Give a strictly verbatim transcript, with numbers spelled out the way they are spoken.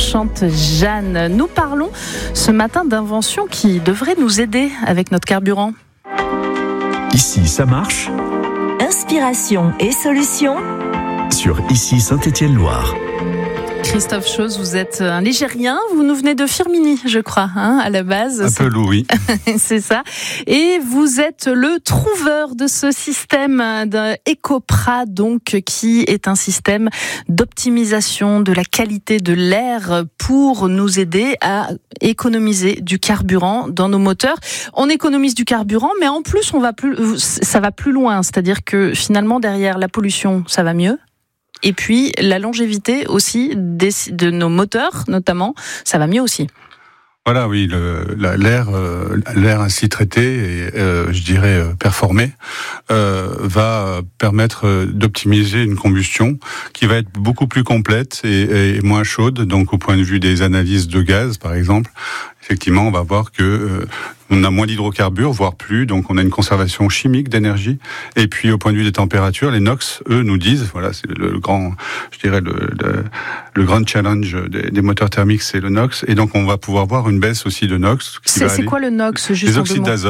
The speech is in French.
chante Jeanne. Nous parlons ce matin d'inventions qui devraient nous aider avec notre carburant. Ici, ça marche. Inspiration et solutions Sur Ici Saint-Étienne-Loire. Christophe Chose, vous êtes un Ligérien, vous nous venez de Firminy, je crois, hein, à la base. Un peu lourd, oui. C'est ça. Et vous êtes le trouveur de ce système d'un Ecopra, donc, qui est un système d'optimisation de la qualité de l'air pour nous aider à économiser du carburant dans nos moteurs. On économise du carburant, mais en plus, on va plus, ça va plus loin. C'est-à-dire que finalement, derrière la pollution, ça va mieux. Et puis, la longévité aussi des, de nos moteurs, notamment, ça va mieux aussi. Voilà, oui, le, la, l'air, euh, l'air ainsi traité et, euh, je dirais, euh, performé, euh, va permettre d'optimiser une combustion qui va être beaucoup plus complète et, et moins chaude. Donc, au point de vue des analyses de gaz, par exemple, effectivement, on va voir que euh, on a moins d'hydrocarbures, voire plus, donc on a une conservation chimique d'énergie. Et puis, au point de vue des températures, les NOx, eux, nous disent, voilà, c'est le, le grand, je dirais, le, le, le grand challenge des, des moteurs thermiques, c'est le NOx. Et donc, on va pouvoir voir une baisse aussi de NOx. Qui C'est, va c'est aller... quoi le NOx, juste Les en oxydes deux mots ? d'azote.